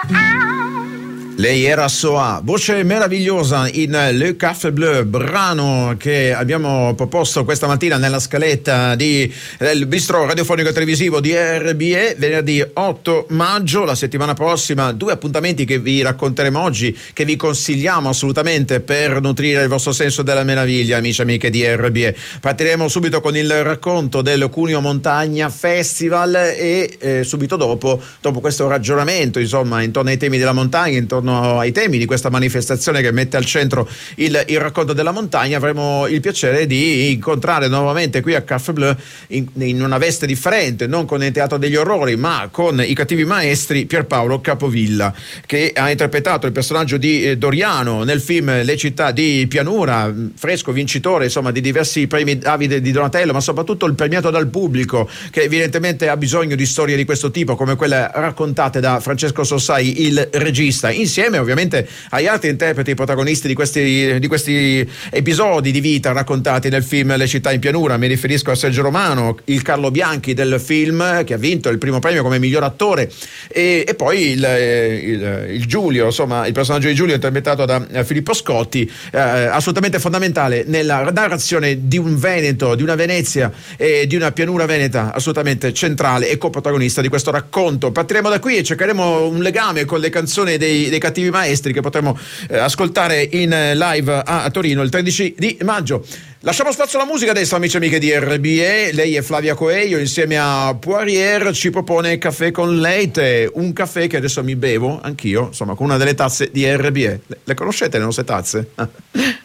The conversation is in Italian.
Lei era Soa, voce meravigliosa in Le Café Bleu, brano che abbiamo proposto questa mattina nella scaletta del bistro radiofonico e televisivo di RBE, venerdì 8 maggio. La settimana prossima 2 appuntamenti che vi racconteremo oggi, che vi consigliamo assolutamente per nutrire il vostro senso della meraviglia, amici e amiche di RBE. Partiremo subito con il racconto del Cuneo Montagna Festival e subito dopo questo ragionamento, insomma, intorno ai temi della montagna, intorno ai temi di questa manifestazione che mette al centro il racconto della montagna, avremo il piacere di incontrare nuovamente qui a Café Bleu in una veste differente, non con il Teatro degli Orrori ma con i Cattivi Maestri, Pierpaolo Capovilla, che ha interpretato il personaggio di Doriano nel film Le città di pianura, fresco vincitore insomma di diversi premi Davide di Donatello, ma soprattutto il premiato dal pubblico, che evidentemente ha bisogno di storie di questo tipo come quelle raccontate da Francesco Sossai, il regista, insieme ovviamente agli altri interpreti protagonisti di questi episodi di vita raccontati nel film Le città in pianura. Mi riferisco a Sergio Romano, il Carlo Bianchi del film, che ha vinto il primo premio come miglior attore, e poi il Giulio, insomma il personaggio di Giulio interpretato da Filippo Scotti, assolutamente fondamentale nella narrazione di un Veneto, di una Venezia e di una pianura veneta, assolutamente centrale e coprotagonista di questo racconto. Partiremo da qui e cercheremo un legame con le canzoni dei Cattivi Maestri che potremo ascoltare in live a Torino il 13 di maggio. Lasciamo spazio alla musica adesso, amici e amiche di RBE. Lei è Flavia Coelho, insieme a Poirier ci propone Caffè con Leite, un caffè che adesso mi bevo anch'io, insomma, con una delle tazze di RBE. Le conoscete le nostre tazze?